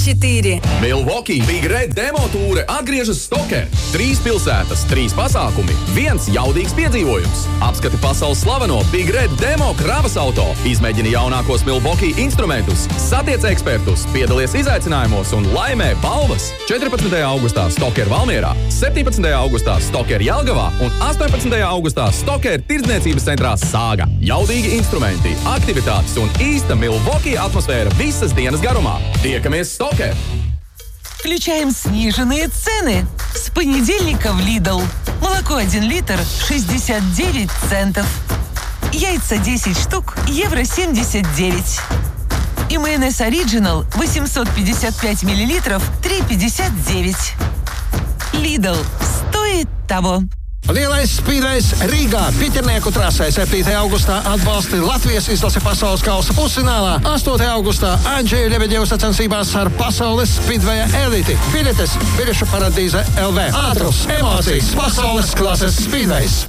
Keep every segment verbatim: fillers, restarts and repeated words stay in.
четыре. Milwaukee Big Red demo tūre atgriežas Stokē. Trīs pilsētas, trīs pasākumi, viens jaudīgs piedzīvojums. Apskati pasaules slaveno Big Red demo kravas auto. Izmēģini jaunākos Milwaukee instrumentus, satiec ekspertus, piedalies izaicinājumos un laimē balvas. četrpadsmitajā augustā Stokē Valmierā, septiņpadsmitajā augustā Stokē Jelgavā un astoņpadsmitajā augustā Stokē tirdzniecības centrā Sāga. Jaudīgi instrumenti, aktivitātes un īsta Milwaukee атмосфера visas dienas гарума. Tiekamies Stokē! Включаем сниженные цены. С понедельника в Lidl. Молоко один литр шестьдесят девять центов. Яйца десять штук евро семьдесят девять. И майонез Original восемьсот пятьдесят пять миллилитров три пятьдесят девять. Lidl. Стоит того. Lielais spīdais Rīgā Piķernieku trasē septītajā augustā atbalsti Latvijas izlase pasaules kausa pusfinālā. astotajā augustā Andžeja Ļebeģeva sacensībās ar pasaules spīdveja eliti. Biļetes biļešu paradīze L V. Ātrums, emocijas, pasaules klases spīdvejs.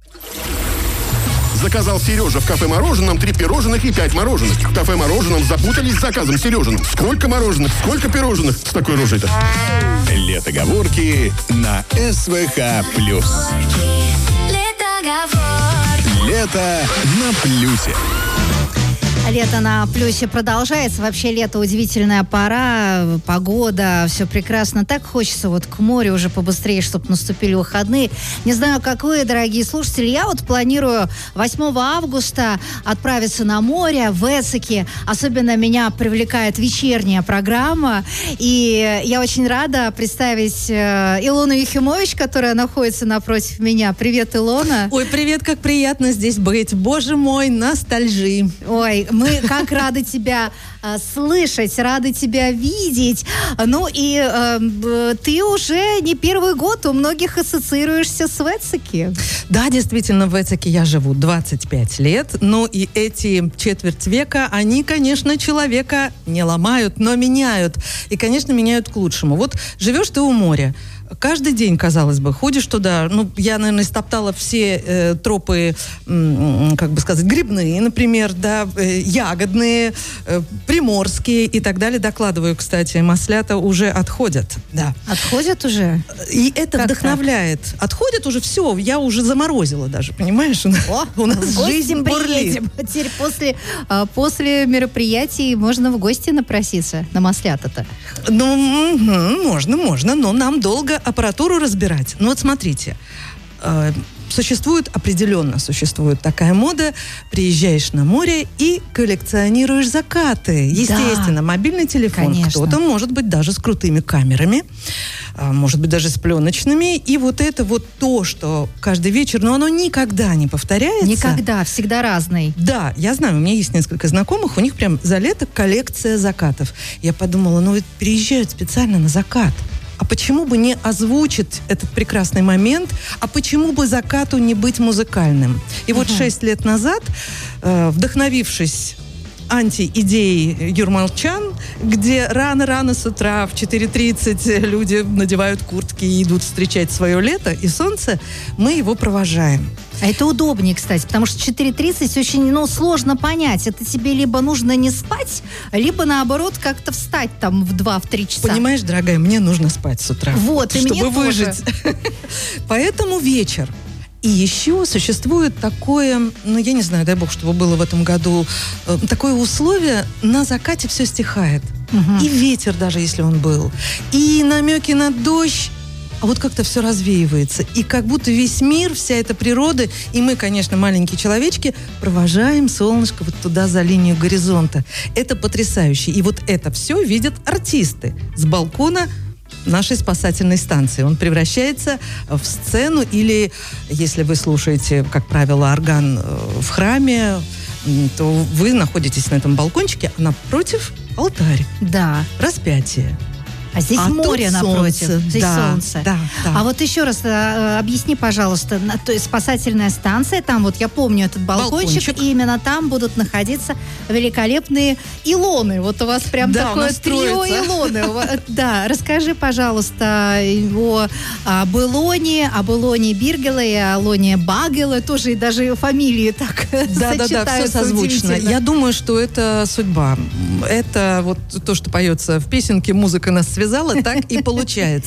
Заказал Сережа в кафе «Мороженом» три пирожных и пять мороженых. В кафе «Мороженом» запутались с заказом Сережиным. Сколько мороженых, сколько пирожных с такой рожей-то? Летоговорки на СВХ плюс. Лето на плюсе. Лето на плюсе продолжается. Вообще лето удивительная пора, погода, все прекрасно. Так хочется вот к морю уже побыстрее, чтобы наступили выходные. Не знаю, как вы, дорогие слушатели, я вот планирую восьмого августа отправиться на море в Эцеке. Особенно меня привлекает вечерняя программа. И я очень рада представить Илону Ефимович, которая находится напротив меня. Привет, Илона. Ой, привет, как приятно здесь быть. Боже мой, ностальжи. Ой, мы как рады тебя э, слышать, рады тебя видеть. Ну и э, ты уже не первый год у многих ассоциируешься с Эцеки. Да, действительно, в Эцеке я живу двадцать пять лет. Ну и эти четверть века, они, конечно, человека не ломают, но меняют. И, конечно, меняют к лучшему. Вот живешь ты у моря. Каждый день, казалось бы, ходишь туда. Ну, я, наверное, стоптала все э, тропы, э, как бы сказать, грибные, например, да, э, ягодные, э, приморские и так далее. Докладываю, кстати, маслята уже отходят. Да. Отходят уже? И это как вдохновляет. Так? Отходят уже все. Я уже заморозила даже, понимаешь? О, у нас жизнь бурлит. Теперь после, после мероприятий можно в гости напроситься на маслята-то. Ну, можно, можно, но нам долго аппаратуру разбирать. Ну вот смотрите, э, существует, определенно существует такая мода, приезжаешь на море и коллекционируешь закаты. Естественно, да, мобильный телефон, конечно. Кто-то, может быть, даже с крутыми камерами, э, может быть, даже с пленочными. И вот это вот то, что каждый вечер, но оно никогда не повторяется. Никогда, всегда разный. Да, я знаю, у меня есть несколько знакомых, у них прям за лето коллекция закатов. Я подумала, ну вот приезжают специально на закат. А почему бы не озвучить этот прекрасный момент? А почему бы закату не быть музыкальным? И вот uh-huh. шесть лет назад, э, вдохновившись анти-идеей Юрмалчан, где рано-рано с утра в четыре тридцать люди надевают куртки и идут встречать свое лето и солнце, мы его провожаем. А это удобнее, кстати, потому что четыре тридцать очень, ну, сложно понять. Это тебе либо нужно не спать, либо, наоборот, как-то встать там в два-три часа. Понимаешь, дорогая, мне нужно спать с утра. Вот, и чтобы мне выжить. Поэтому вечер. И еще существует такое, ну, я не знаю, дай бог, чтобы было в этом году, э, такое условие: на закате все стихает. Угу. И ветер, даже если он был, и намеки на дождь, а вот как-то все развеивается. И как будто весь мир, вся эта природа, и мы, конечно, маленькие человечки, провожаем солнышко вот туда, за линию горизонта. Это потрясающе. И вот это все видят артисты с балкона нашей спасательной станции. Он превращается в сцену, или, если вы слушаете, как правило, орган в храме, то вы находитесь на этом балкончике, а напротив алтарь. Да. Распятие. А здесь А море тут напротив. солнце. Здесь Да, солнце. да, да. А вот еще раз э, объясни, пожалуйста, на- то есть спасательная станция, там вот я помню этот балкончик, Балкончик. и именно там будут находиться великолепные илоны. Вот у вас прям Да, у такое нас трио троица. илоны. Вот, Да, расскажи, пожалуйста, о, о Белоне, о Белоне Биргеле и о Лоне Багеле, тоже и даже фамилии так Да, да, да, все сочетаются созвучно. удивительно. Я думаю, что это судьба. Это вот то, что поется в песенке «Музыка нас связала», так и получается.